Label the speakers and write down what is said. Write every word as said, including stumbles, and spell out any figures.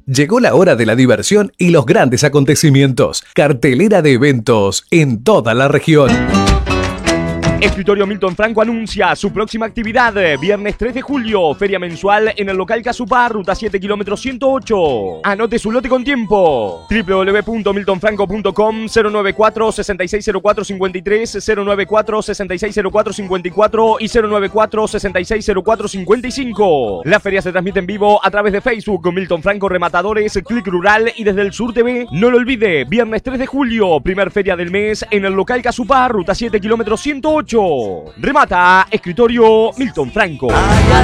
Speaker 1: Llegó la hora de la diversión y los grandes acontecimientos. Cartelera de eventos en toda la región.
Speaker 2: Escritorio Milton Franco anuncia su próxima actividad, viernes tres de julio, feria mensual en el local Casupá, ruta siete, kilómetro ciento ocho. Anote su lote con tiempo. doble u doble u doble u punto milton franco punto com, cero nueve cuatro, seis seis cero cuatro, cinco tres, cero nueve cuatro, seis seis cero cuatro, cinco cuatro y cero nueve cuatro, seis seis cero cuatro, cinco cinco. La feria se transmite en vivo a través de Facebook, Milton Franco Rematadores, Click Rural y desde el Sur T V. No lo olvide, viernes tres de julio, primer feria del mes en el local Casupá, ruta siete, kilómetro ciento ocho. Remata Escritorio Milton Franco.
Speaker 3: Hay